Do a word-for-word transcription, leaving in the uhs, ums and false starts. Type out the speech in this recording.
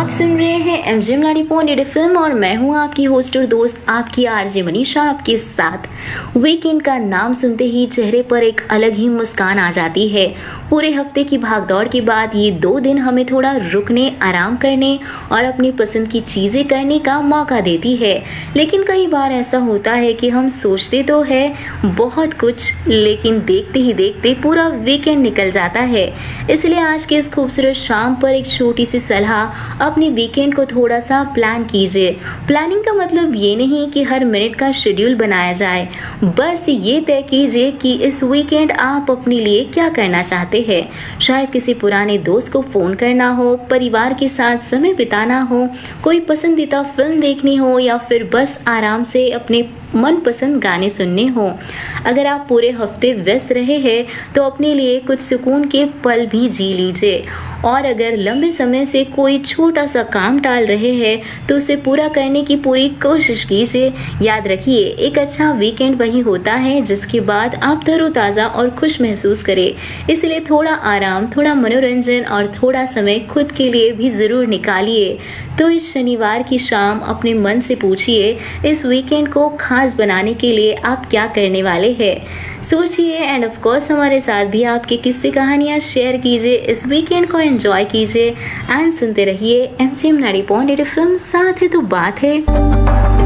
आप सुन रहे हैं एमजे मलाड़ी पॉइंट फिल्म और मैं हूं आपकी होस्ट और दोस्त आपकी आरजे मनीषा आपके साथ। वीकेंड का नाम सुनते ही चेहरे पर एक अलग ही मुस्कान आ जाती है। पूरे हफ्ते की भागदौड़ के बाद ये दो दिन हमें थोड़ा रुकने, आराम करने और अपनी पसंद की चीजें करने का मौका देती है। लेकिन कई बार ऐसा होता है कि हम सोचते तो है बहुत कुछ, लेकिन देखते ही देखते पूरा वीकेंड निकल जाता है। इसलिए आज के इस खूबसूरत शाम पर एक छोटी सी सलाह, अपने वीकेंड को थोड़ा सा प्लान कीजिए। प्लानिंग का मतलब ये नहीं कि हर मिनट का शेड्यूल बनाया जाए, बस ये तय कीजिए कि इस वीकेंड आप अपने लिए क्या करना चाहते हैं। शायद किसी पुराने दोस्त को फोन करना हो, परिवार के साथ समय बिताना हो, कोई पसंदीदा फिल्म देखनी हो या फिर बस आराम से अपने मनपसंद गाने सुनने हो। अगर आप पूरे हफ्ते व्यस्त रहे हैं तो अपने लिए कुछ सुकून के पल भी जी लीजिए, और अगर लंबे समय से कोई छोटा सा काम टाल रहे हैं तो उसे पूरा करने की पूरी कोशिश कीजिए। याद रखिए, एक अच्छा वीकेंड वही होता है जिसके बाद आप तरोताज़ा और खुश महसूस करें। इसलिए थोड़ा आराम, थोड़ा मनोरंजन और थोड़ा समय खुद के लिए भी ज़रूर निकालिए। तो इस शनिवार की शाम अपने मन से पूछिए, इस वीकेंड को खास बनाने के लिए आप क्या करने वाले हैं। सोचिए एंड ऑफ कोर्स हमारे साथ भी आपके किस्से कहानियां शेयर कीजिए। इस वीकेंड को एंजॉय कीजिए एंड सुनते रहिए एमजे मलाड़ी पॉइंट फिल्म। साथ है तो बात है।